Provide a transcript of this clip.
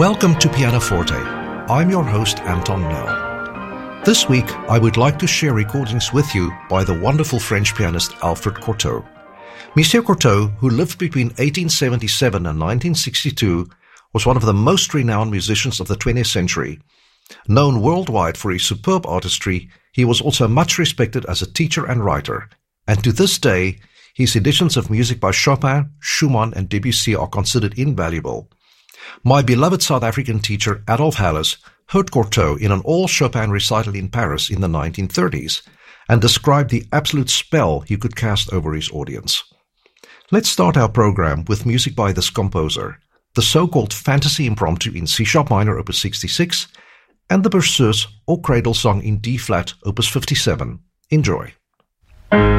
Welcome to Pianoforte. I'm your host, Anton Nel. This week, I would like to share recordings with you by the wonderful French pianist Alfred Cortot. Monsieur Cortot, who lived between 1877 and 1962, was one of the most renowned musicians of the 20th century. Known worldwide for his superb artistry, he was also much respected as a teacher and writer. And to this day, his editions of music by Chopin, Schumann, and Debussy are considered invaluable. My beloved South African teacher Adolf Halles heard Cortot in an all-Chopin recital in Paris in the 1930s and described the absolute spell he could cast over his audience. Let's start our program with music by this composer, the so-called Fantasy Impromptu in C-sharp minor, opus 66, and the Berceuse or Cradle Song in D-flat, opus 57. Enjoy.